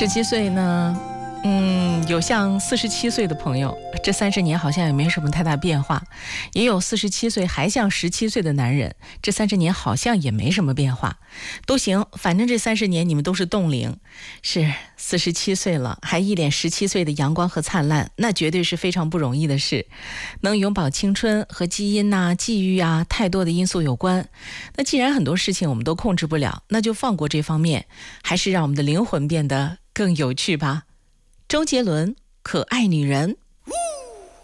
17岁呢，有像47岁的朋友，这30年好像也没什么太大变化；也有47岁还像17岁的男人，这30年好像也没什么变化。都行，反正这30年你们都是冻龄。是47岁了，还一脸17岁的阳光和灿烂，那绝对是非常不容易的事。能永葆青春和基因啊、际遇啊，太多的因素有关。那既然很多事情我们都控制不了，那就放过这方面，还是让我们的灵魂变得更有趣吧。周杰伦，可爱女人。